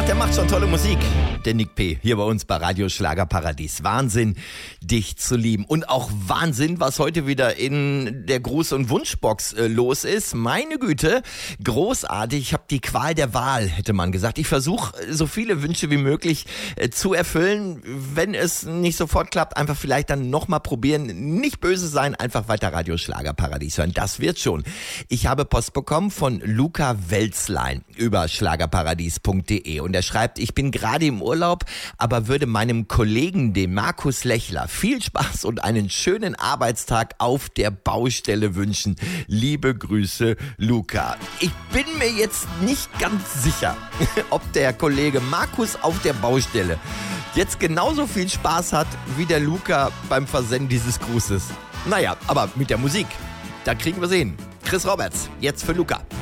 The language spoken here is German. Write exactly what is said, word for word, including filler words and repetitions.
der macht schon tolle Musik. Der Nick P. hier bei uns bei Radio Schlagerparadies. Wahnsinn, dich zu lieben. Und auch Wahnsinn, was heute wieder in der Gruß- und Wunschbox äh, los ist. Meine Güte, großartig. Ich habe die Qual der Wahl, hätte man gesagt. Ich versuche, so viele Wünsche wie möglich äh, zu erfüllen. Wenn es nicht sofort klappt, einfach vielleicht dann nochmal probieren. Nicht böse sein, einfach weiter Radio Schlagerparadies hören. Das wird schon. Ich habe Post bekommen von Luca Welzlein über schlagerparadies punkt de und er schreibt, ich bin gerade im Urlaub, aber würde meinem Kollegen, dem Markus Lechler, viel Spaß und einen schönen Arbeitstag auf der Baustelle wünschen. Liebe Grüße, Luca. Ich bin mir jetzt nicht ganz sicher, ob der Kollege Markus auf der Baustelle jetzt genauso viel Spaß hat wie der Luca beim Versenden dieses Grußes. Naja, aber mit der Musik, da kriegen wir sehen. Chris Roberts, jetzt für Luca.